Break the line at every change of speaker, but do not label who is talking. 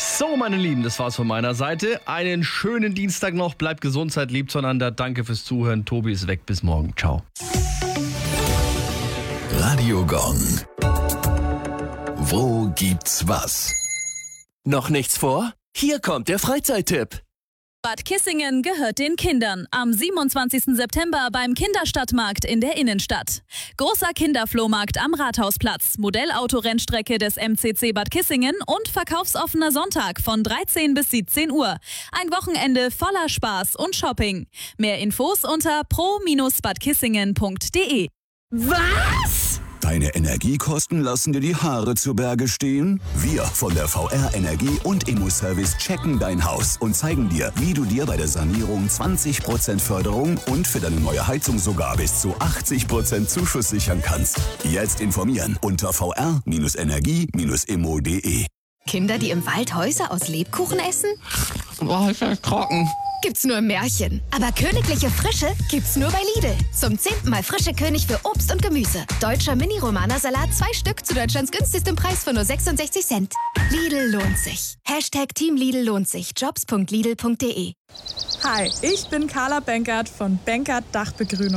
So, meine Lieben, das war's von meiner Seite. Einen schönen Dienstag noch. Bleibt gesund, seid lieb zueinander. Danke fürs Zuhören. Tobi ist weg. Bis morgen. Ciao.
Radio Gong. Wo gibt's was?
Noch nichts vor? Hier kommt der Freizeittipp.
Bad Kissingen gehört den Kindern. Am 27. September beim Kinderstadtmarkt in der Innenstadt. Großer Kinderflohmarkt am Rathausplatz, Modellautorennstrecke des MCC Bad Kissingen und verkaufsoffener Sonntag von 13 bis 17 Uhr. Ein Wochenende voller Spaß und Shopping. Mehr Infos unter pro-badkissingen.de.
Was?
Deine Energiekosten lassen dir die Haare zu Berge stehen? Wir von der VR Energie und Immo-Service checken dein Haus und zeigen dir, wie du dir bei der Sanierung 20% Förderung und für deine neue Heizung sogar bis zu 80% Zuschuss sichern kannst. Jetzt informieren unter vr-energie-immo.de.
Kinder, die im Wald Häuser aus Lebkuchen essen?
Boah, ist ja trocken.
Gibt's nur im Märchen. Aber königliche Frische gibt's nur bei Lidl. Zum 10. Mal frische König für Obst und Gemüse. Deutscher Mini-Romana-Salat, 2 Stück zu Deutschlands günstigstem Preis von nur 66 Cent. Lidl lohnt sich. Team Lidl lohnt sich. Jobs.lidl.de.
Hi, ich bin Carla Benkert von Benkert Dachbegrünung.